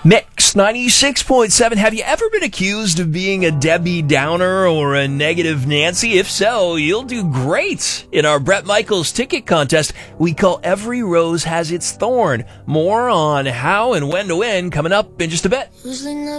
Mix 96.7. Have you ever been accused of being a Debbie Downer or a negative Nancy? If so, you'll do great in our Bret Michaels ticket contest we call Every Rose Has Its Thorn. More on how and when to win coming up in just a bit.